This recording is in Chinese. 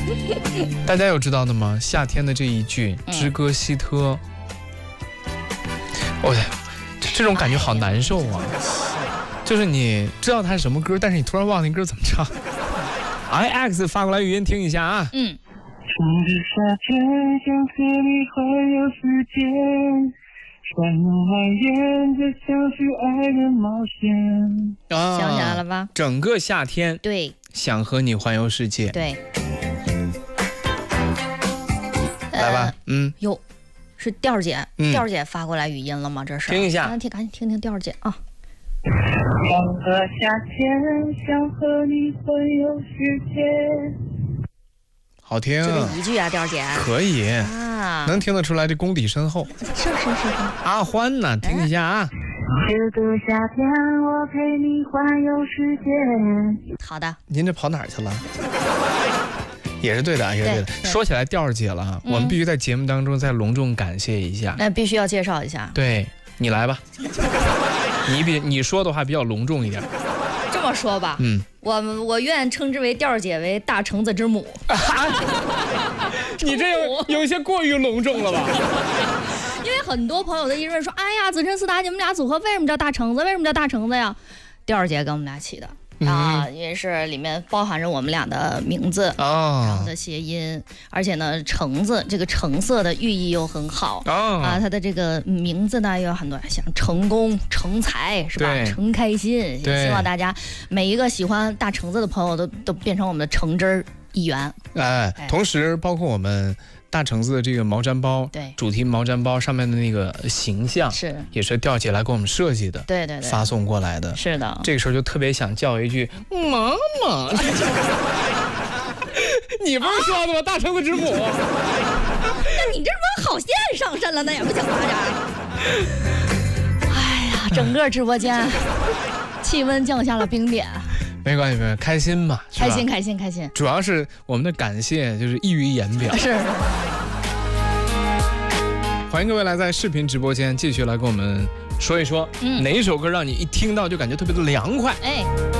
大家有知道的吗？夏天的这一句“知歌西特”，这种感觉好难受啊！就是你知道它是什么歌，但是你突然忘了那歌怎么唱。IX 发过来语音听一下啊。 春的夏天，想和你环游世界，山盟海誓的像是爱人冒险。 想起来了吧？ 整个夏天， 对， 想和你环游世界。 对， 来吧， 哟，是调儿姐，调儿姐发过来语音了吗？这是， 听一下， 赶紧听听调儿姐啊。 整个夏天，想和你环游世界。 好听， 就这一句啊，调儿姐可以啊， 能听得出来这功底深厚。 是。 阿欢呢，听一下啊。 这个夏天，我陪你环游世界。 好的， 您这跑哪儿去了？也是对的，也是对的。说起来调儿姐了，我们必须在节目当中再隆重感谢一下。 那必须要介绍一下。 对，你来吧。你说的话比较隆重一点。 这么说吧，我愿称之为调儿姐为大橙子之母。 你这有些过于隆重了吧？ 因为很多朋友都一直问说，哎呀，子琛思达你们俩组合为什么叫大橙子？为什么叫大橙子呀？调儿姐给我们俩起的。也是里面包含着我们俩的名字然后的谐音，而且呢，橙子这个橙色的寓意又很好它的这个名字呢又有很多像成功、成才是吧？成开心，希望大家每一个喜欢大橙子的朋友都变成我们的橙汁一员。 同时包括我们大橙子的这个毛毡包， 对， 主题毛毡包上面的那个形象也是调姐来给我们设计的， 对， 发送过来的。是的，这个时候就特别想叫一句妈妈。你不是说的吗？大橙子之母。 那你这不好线上身了，那也不行啊！哎呀，整个直播间气温降下了冰点。 没关系，开心嘛， 开心。 主要是我们的感谢就是溢于言表。 是。 欢迎各位来在视频直播间继续来跟我们说一说，哪一首歌让你一听到就感觉特别的凉快？